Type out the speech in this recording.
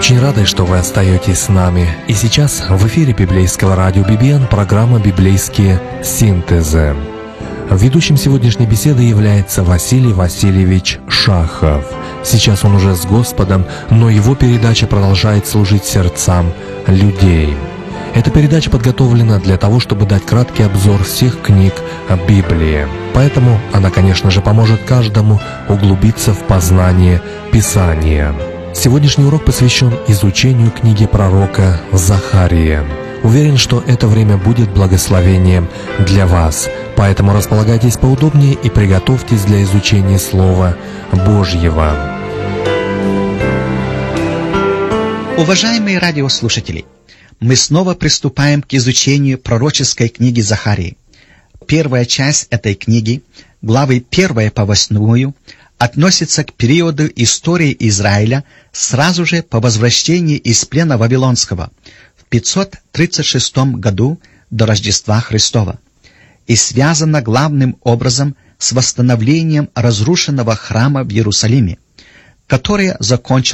Очень рады, что вы остаетесь с нами. И сейчас в эфире библейского радио BBN программа «Библейские синтезы». Ведущим сегодняшней беседы является Василий Васильевич Шахов. Сейчас он уже с Господом, но его передача продолжает служить сердцам людей. Эта передача подготовлена для того, чтобы дать краткий обзор всех книг Библии. Поэтому она, конечно же, поможет каждому углубиться в познание Писания. Сегодняшний урок посвящен изучению книги пророка Захария. Уверен, что это время будет благословением для вас. Поэтому располагайтесь поудобнее и приготовьтесь для изучения Слова Божьего. Уважаемые радиослушатели, мы снова приступаем к изучению пророческой книги Захарии. Первая часть этой книги, главы 1 по 8, относится к периоду истории Израиля сразу же по возвращении из плена Вавилонского в 536 году до Рождества Христова и связана главным образом с восстановлением разрушенного храма в Иерусалиме, которое закончилось